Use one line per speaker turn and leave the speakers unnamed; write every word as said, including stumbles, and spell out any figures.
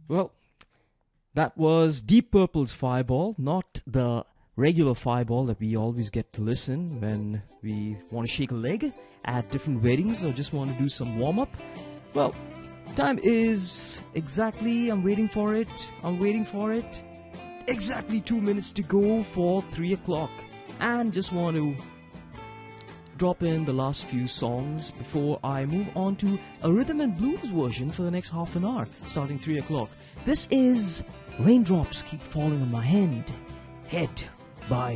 Well, that was Deep Purple's Fireball, not the regular fireball that we always get to listen when we want to shake a leg at different weddings or just want to do some warm-up. Well, time is exactly, I'm waiting for it, I'm waiting for it, exactly two minutes to go for three o'clock. And just want to drop in the last few songs before I move on to a rhythm and blues version for the next half an hour, starting three o'clock. This is Raindrops Keep Falling on My Head, Head by